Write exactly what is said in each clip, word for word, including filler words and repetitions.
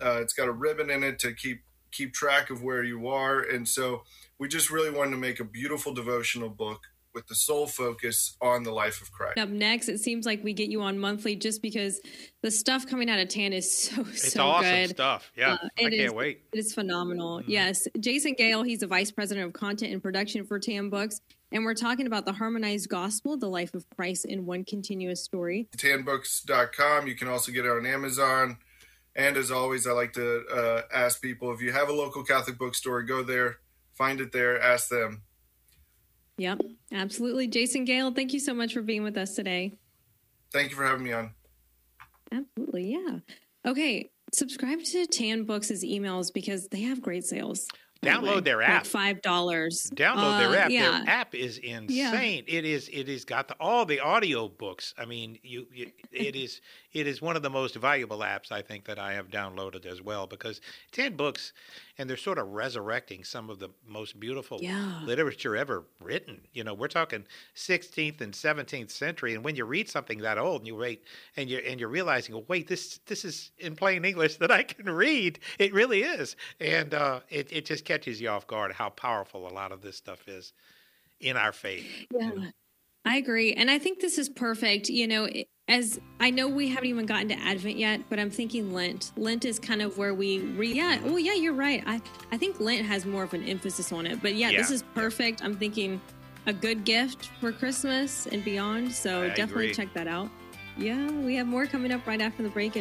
Uh, it's got a ribbon in it to keep keep track of where you are. And so we just really wanted to make a beautiful devotional book with the sole focus on the life of Christ. Up next, it seems like we get you on monthly just because the stuff coming out of T A N is so, it's so awesome good. stuff. Yeah, uh, I can't is, wait. It is phenomenal. Mm-hmm. Yes. Jason Gale, he's the Vice President of Content and Production for T A N Books. And we're talking about the Harmonized Gospel, the life of Christ in one continuous story. T A N books dot com. You can also get it on Amazon. And as always, I like to uh, ask people, if you have a local Catholic bookstore, go there, find it there, ask them. Yep, absolutely. Jason Gale, thank you so much for being with us today. Thank you for having me on. Absolutely, yeah. Okay, subscribe to T A N Books' emails because they have great sales. Download their app. Like five dollars. Download uh, their app. Yeah. Their app is insane. Yeah. It is. It has got the, all the audio books. I mean, you, you. It is. It is one of the most valuable apps I think that I have downloaded as well, because T A N Books, and they're sort of resurrecting some of the most beautiful yeah. literature ever written. You know, we're talking sixteenth and seventeenth century, and when you read something that old and you wait and you and you're realizing, oh wait, this this is in plain English that I can read. It really is, and uh, it it just catches you off guard how powerful a lot of this stuff is in our faith. Yeah, you know? I agree. And I think this is perfect. You know, as I know we haven't even gotten to Advent yet, but I'm thinking Lent. Lent is kind of where we read. Yeah. Oh, yeah, you're right. I, I think Lent has more of an emphasis on it. But yeah, yeah. this is perfect. I'm thinking a good gift for Christmas and beyond. So I definitely agree. check that out. Yeah, we have more coming up right after the break.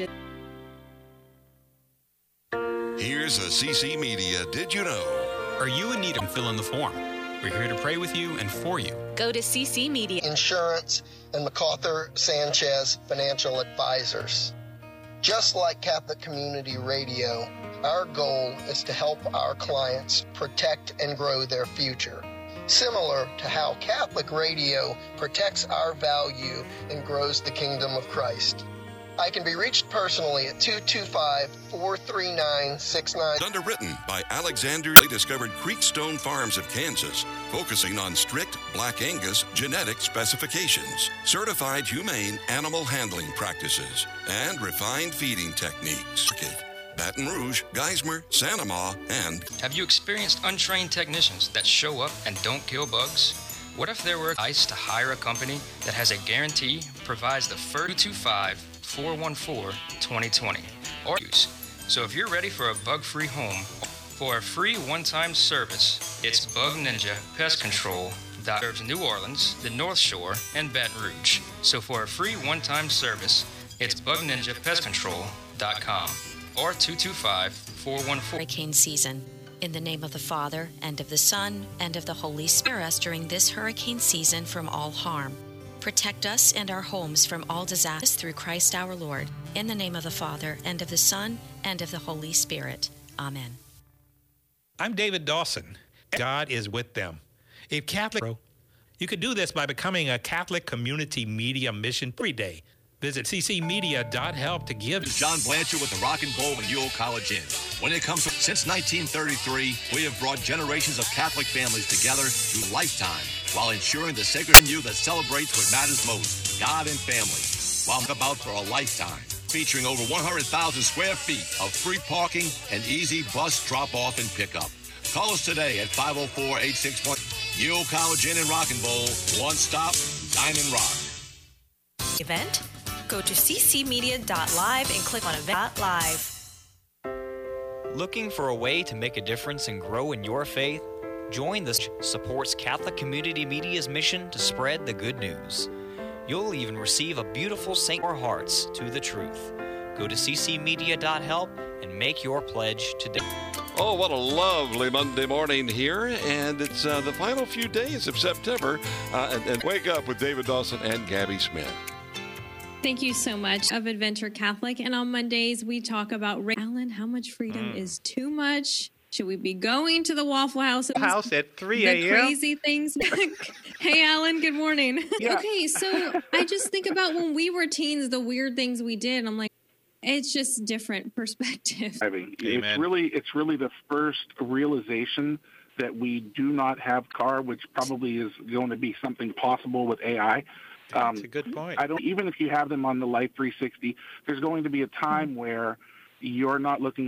Here's a C C Media Did You Know? Are you in need of fill in the form? We're here to pray with you and for you. Go to C C Media Insurance and MacArthur Sanchez Financial Advisors. Just like Catholic Community Radio, our goal is to help our clients protect and grow their future. Similar to how Catholic Radio protects our value and grows the kingdom of Christ. I can be reached personally at two two five, four three nine, six nine. Underwritten by Alexander. They discovered Creekstone Farms of Kansas, focusing on strict Black Angus genetic specifications, certified humane animal handling practices, and refined feeding techniques. Baton Rouge, Geismar, Santa Ma, and... Have you experienced untrained technicians that show up and don't kill bugs? What if there were advice to hire a company that has a guarantee, provides the first two two five, four one four, two zero two zero, or use. So if you're ready for a bug-free home, for a free one-time service, it's Bug Ninja Pest Control that serves New Orleans, the North Shore, and Baton Rouge. So for a free one-time service, it's bug ninja pest control dot com or two two five, four one four. Hurricane season. In the name of the Father, and of the Son, and of the Holy Spirit, us during this hurricane season from all harm. Protect us and our homes from all disasters through Christ our Lord. In the name of the Father, and of the Son, and of the Holy Spirit. Amen. I'm David Dawson. God is with them. If Catholic, you could do this by becoming a Catholic Community Media Mission every day. Visit c c media dot help to give. This is John Blanchard with the Rock and Bowl and Ewell College Inn. When it comes to, since nineteen thirty-three, we have brought generations of Catholic families together through lifetime while ensuring the sacred venue that celebrates what matters most, God and family, while about for a lifetime. Featuring over one hundred thousand square feet of free parking and easy bus drop-off and pickup. Call us today at five oh four, eight six one. Ewell College Inn and Rock and Bowl. One stop, dine and rock. Event? Go to c c media dot live and click on Event Live. Looking for a way to make a difference and grow in your faith? Join the supports Catholic Community Media's mission to spread the good news. You'll even receive a beautiful Saint Our Hearts to the truth. Go to c c media dot help and make your pledge today. Oh, what a lovely Monday morning here, and it's uh, the final few days of September. Uh, and, and Wake Up with David Dawson and Gabby Smith. Thank you so much of Adventure Catholic. And on Mondays, we talk about, Alan, how much freedom mm. is too much? Should we be going to the Waffle House? House at three a.m.? The crazy things. Hey, Alan, good morning. Yeah. Okay, so I just think about when we were teens, the weird things we did. I'm like, it's just different perspective. I mean, it's really, it's really the first realization that we do not have car, which probably is going to be something possible with A I. Um, That's a good point. I don't, even if you have them on the Life three sixty, there's going to be a time where you're not looking